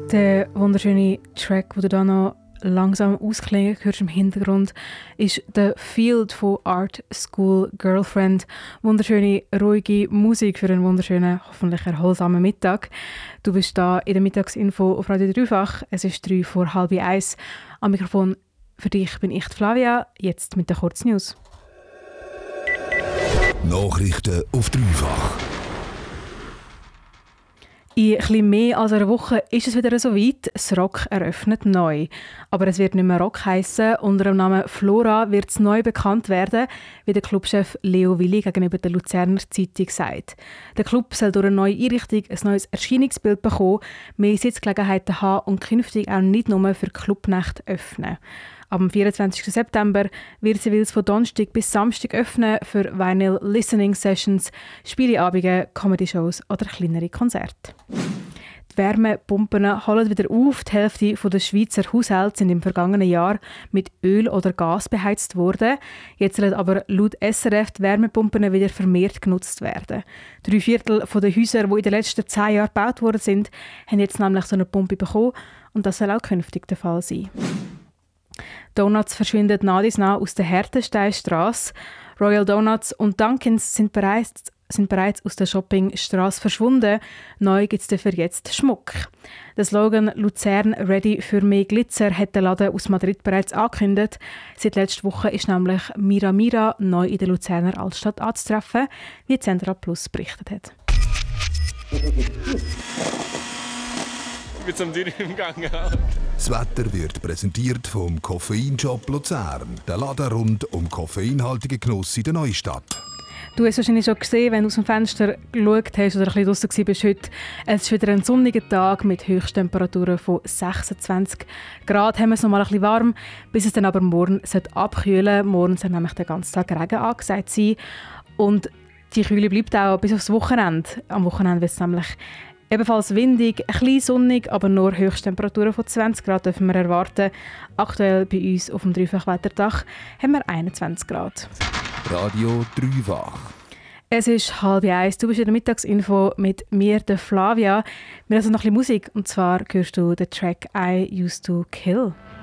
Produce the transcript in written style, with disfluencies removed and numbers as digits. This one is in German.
Der wunderschöne Track, den du da noch langsam ausklingen hörst im Hintergrund, ist «The Field» von Art School Girlfriend. Wunderschöne, ruhige Musik für einen wunderschönen, hoffentlich erholsamen Mittag. Du bist da in der Mittagsinfo auf Radio Dreifach. Es ist 1:03. Am Mikrofon für dich bin ich Flavia. Jetzt mit den Kurznews. Nachrichten auf Dreifach. In etwas mehr als einer Woche ist es wieder so weit. Das Rock eröffnet neu. Aber es wird nicht mehr Rock heissen. Unter dem Namen Flora wird es neu bekannt werden, wie der Clubchef Leo Willi gegenüber der Luzerner Zeitung sagt. Der Club soll durch eine neue Einrichtung ein neues Erscheinungsbild bekommen, mehr Sitzgelegenheiten haben und künftig auch nicht nur für Clubnächte öffnen. Am 24. September wird sie von Donnerstag bis Samstag öffnen für Vinyl Listening Sessions, Spieleabende, Comedy-Shows oder kleinere Konzerte. Die Wärmepumpen holen wieder auf. Die Hälfte der Schweizer Haushalte sind im vergangenen Jahr mit Öl oder Gas beheizt worden. Jetzt sollen aber laut SRF die Wärmepumpen wieder vermehrt genutzt werden. 3/4 der Häuser, die in den letzten 10 Jahren gebaut worden sind, haben jetzt nämlich so eine Pumpe bekommen und das soll auch künftig der Fall sein. Donuts verschwinden nach und nach aus der Hertensteinstrasse. Royal Donuts und Dunkins sind bereits aus der Shoppingstrasse verschwunden. Neu gibt es dafür jetzt Schmuck. Der Slogan «Luzern ready für mehr Glitzer» hat der Laden aus Madrid bereits angekündigt. Seit letzter Woche ist nämlich Mira Mira neu in der Luzerner Altstadt anzutreffen, wie Central Plus berichtet hat. Mit so einem Dürr im Gang. Das Wetter wird präsentiert vom Koffeinshop Luzern. Der Laden rund um koffeinhaltigen Genuss in der Neustadt. Du hast wahrscheinlich schon gesehen, wenn du aus dem Fenster geschaut hast oder ein bisschen draussen warst heute. Es ist wieder ein sonniger Tag mit Höchsttemperaturen von 26 Grad. Haben wir es noch mal ein bisschen warm, bis es dann aber morgen abkühlen sollte. Morgen soll nämlich den ganzen Tag Regen angesagt sein. Und die Kühle bleibt auch bis aufs Wochenende. Am Wochenende wird es nämlich ebenfalls windig, ein bisschen sonnig, aber nur Höchsttemperaturen von 20 Grad dürfen wir erwarten. Aktuell bei uns auf dem Dreifach-Wetterdach haben wir 21 Grad. Radio Dreifach. Es ist 12:30. Du bist in der Mittagsinfo mit mir, der Flavia. Wir haben also noch ein bisschen Musik, und zwar hörst du den Track «I Used to Kill».